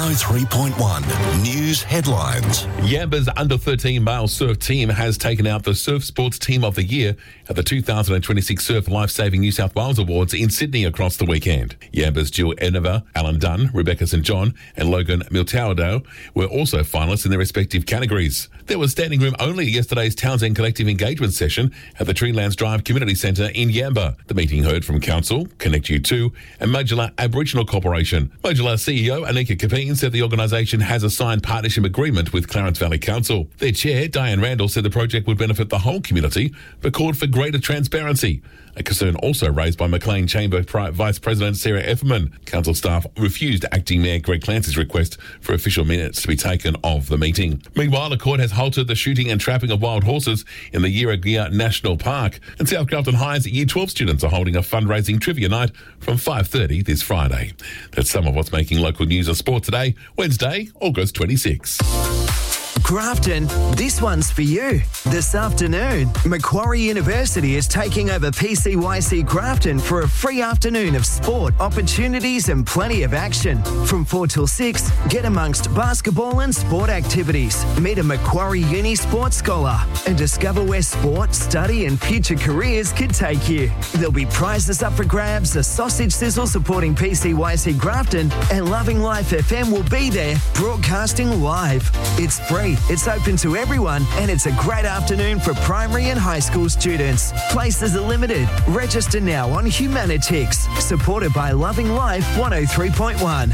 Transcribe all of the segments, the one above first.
103.1 News Headlines. Yamba's under-13 male surf team has taken out the Surf Sports Team of the Year at the 2026 Surf Lifesaving New South Wales Awards in Sydney across the weekend. Yamba's Jill Enova, Alan Dunn, Rebecca St John and Logan Miltaudo were also finalists in their respective categories. There was standing room only at yesterday's Townsend Collective engagement session at the Treelands Drive Community Centre in Yamba. The meeting heard from Council, Connect U2 and Modular Aboriginal Corporation. Modular CEO Anika Kapeen said the organisation has a signed partnership agreement with Clarence Valley Council. Their chair, Diane Randall, said the project would benefit the whole community but called for greater transparency. A concern also raised by Maclean Chamber Vice President Sarah Efferman. Council staff refused Acting Mayor Greg Clancy's request for official minutes to be taken of the meeting. Meanwhile, the court has halted the shooting and trapping of wild horses in the Yirragia National Park. And South Carlton High's Year 12 students are holding a fundraising trivia night from 5:30 this Friday. That's some of what's making local news and sport today, Wednesday, August 26. Grafton, this one's for you. This afternoon, Macquarie University is taking over PCYC Grafton for a free afternoon of sport, opportunities and plenty of action. From 4 till 6, get amongst basketball and sport activities. Meet a Macquarie Uni sports scholar and discover where sport, study and future careers could take you. There'll be prizes up for grabs, a sausage sizzle supporting PCYC Grafton, and Loving Life FM will be there broadcasting live. It's free. It's open to everyone and it's a great afternoon for primary and high school students. Places are limited. Register now on Humanitix. Supported by Loving Life 103.1.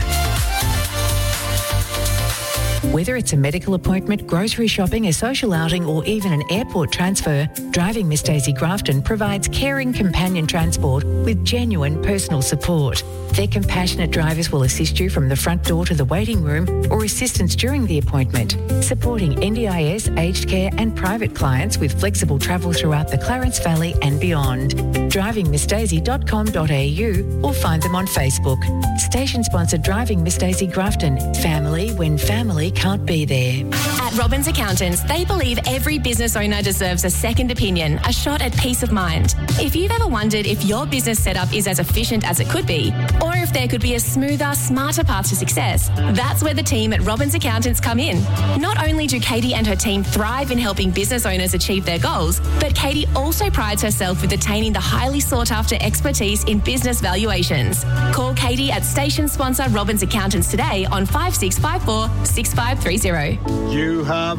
Whether it's a medical appointment, grocery shopping, a social outing or even an airport transfer, Driving Miss Daisy Grafton provides caring companion transport with genuine personal support. Their compassionate drivers will assist you from the front door to the waiting room or assistance during the appointment, supporting NDIS, aged care and private clients with flexible travel throughout the Clarence Valley and beyond. DrivingMissDaisy.com.au or find them on Facebook. Station sponsored Driving Miss Daisy Grafton. Family when family can't be there. At Robbins Accountants, they believe every business owner deserves a second opinion, a shot at peace of mind. If you've ever wondered if your business setup is as efficient as it could be, or if there could be a smoother, smarter path to success, that's where the team at Robbins Accountants come in. Not only do Katie and her team thrive in helping business owners achieve their goals, but Katie also prides herself with attaining the highly sought-after expertise in business valuations. Call Katie at station sponsor Robbins Accountants today on 5654 6530. You have